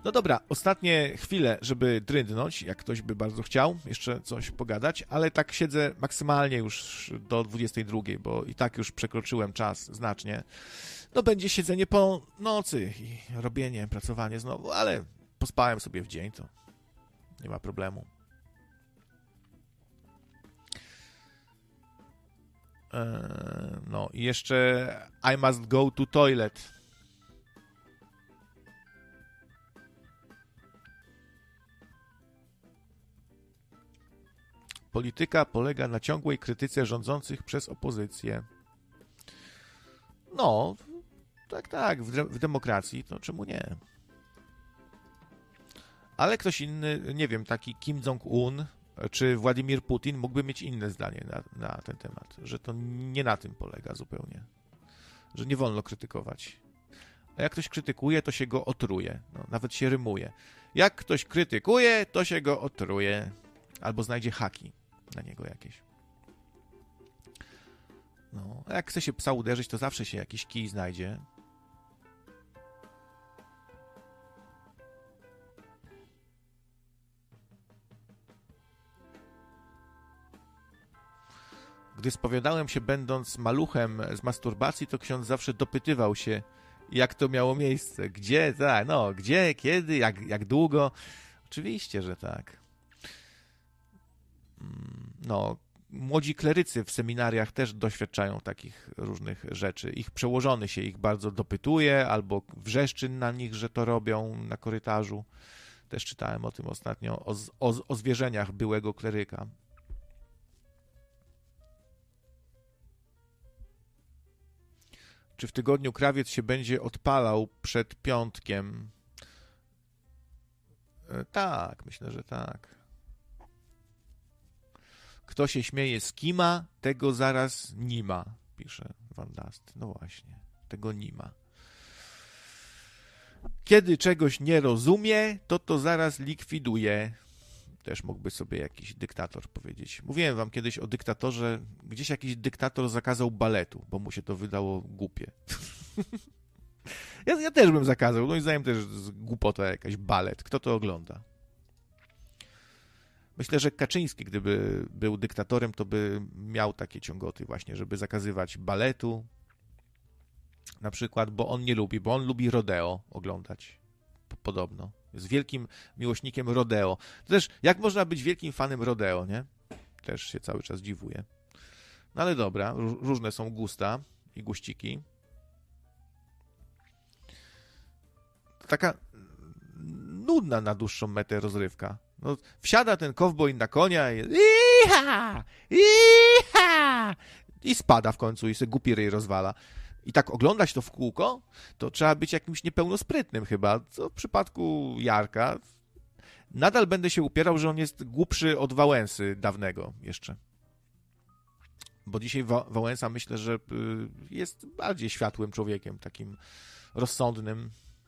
No dobra, ostatnie chwile, żeby drędnąć, jak ktoś by bardzo chciał jeszcze coś pogadać, ale tak siedzę maksymalnie już do 22, bo i tak już przekroczyłem czas znacznie. No będzie siedzenie po nocy i robienie, pracowanie znowu, ale pospałem sobie w dzień, to nie ma problemu. No i jeszcze I must go to toilet. Polityka polega na ciągłej krytyce rządzących przez opozycję. No, tak, w demokracji, to czemu nie? Ale ktoś inny, nie wiem, taki Kim Jong-un czy Władimir Putin mógłby mieć inne zdanie na ten temat, że to nie na tym polega zupełnie, że nie wolno krytykować. A jak ktoś krytykuje, to się go otruje, no, nawet się rymuje. Jak ktoś krytykuje, to się go otruje, albo znajdzie haki na niego jakieś. No, a jak chce się psa uderzyć, to zawsze się jakiś kij znajdzie. Gdy spowiadałem się, będąc maluchem z masturbacji, to ksiądz zawsze dopytywał się, jak to miało miejsce, gdzie, tak, no, gdzie, kiedy, jak długo. Oczywiście, że tak. No, młodzi klerycy w seminariach też doświadczają takich różnych rzeczy. Ich przełożony się ich bardzo dopytuje, albo wrzeszczy na nich, że to robią na korytarzu. Też czytałem o tym ostatnio, o zwierzeniach byłego kleryka. Czy w tygodniu krawiec się będzie odpalał przed piątkiem? Tak, myślę, że tak. Kto się śmieje z kima, tego zaraz nie ma, pisze Van Dast. No właśnie, tego nie ma. Kiedy czegoś nie rozumie, to zaraz likwiduje. Też mógłby sobie jakiś dyktator powiedzieć. Mówiłem wam kiedyś o dyktatorze. Gdzieś jakiś dyktator zakazał baletu, bo mu się to wydało głupie. Ja też bym zakazał. No i zdaniem też głupota jakaś balet. Kto to ogląda? Myślę, że Kaczyński, gdyby był dyktatorem, to by miał takie ciągoty właśnie, żeby zakazywać baletu na przykład, bo on nie lubi, bo on lubi rodeo oglądać. Podobno. Jest wielkim miłośnikiem rodeo. To też, jak można być wielkim fanem rodeo, nie? Też się cały czas dziwuję. No ale dobra, różne są gusta i guściki. Taka nudna na dłuższą metę rozrywka. No, wsiada ten kowboj na konia i iha! Iha! I spada w końcu i sobie głupi ryj rozwala. I tak oglądać to w kółko, to trzeba być jakimś niepełnosprytnym chyba, co w przypadku Jarka. Nadal będę się upierał, że on jest głupszy od Wałęsy dawnego jeszcze. Bo dzisiaj Wałęsa myślę, że jest bardziej światłym człowiekiem, takim rozsądnym.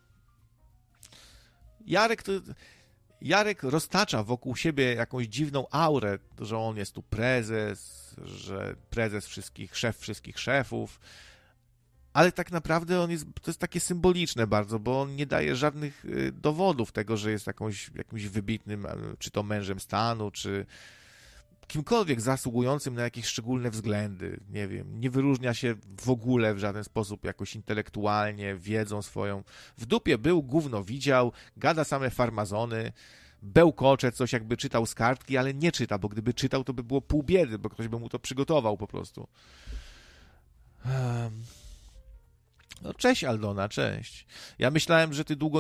Jarek roztacza wokół siebie jakąś dziwną aurę, że on jest tu prezes, że prezes wszystkich, szef wszystkich szefów, ale tak naprawdę to jest takie symboliczne bardzo, bo on nie daje żadnych dowodów tego, że jest jakimś wybitnym, czy to mężem stanu, czy kimkolwiek zasługującym na jakieś szczególne względy, nie wiem, nie wyróżnia się w ogóle w żaden sposób jakoś intelektualnie, wiedzą swoją. W dupie był, gówno widział, gada same farmazony, bełkocze coś, jakby czytał z kartki, ale nie czyta, bo gdyby czytał, to by było pół biedy, bo ktoś by mu to przygotował po prostu. No cześć Aldona, cześć. Ja myślałem, że ty długo